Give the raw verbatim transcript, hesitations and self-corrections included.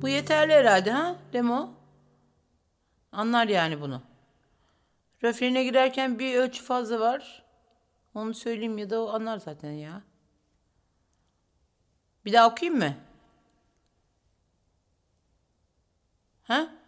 Bu yeterli herhalde ha Demo? Anlar yani bunu. Refrene girerken bir ölçü fazla var. Onu söyleyeyim ya da o anlar zaten ya. Bir daha okuyayım mı? Ha?